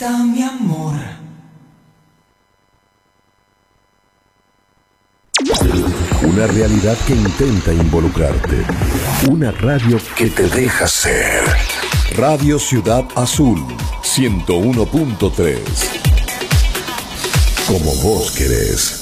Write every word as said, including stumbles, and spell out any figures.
está mi amor? Una realidad que intenta involucrarte. Una radio que te deja ser. Radio Ciudad Azul, ciento uno punto tres. Como vos querés.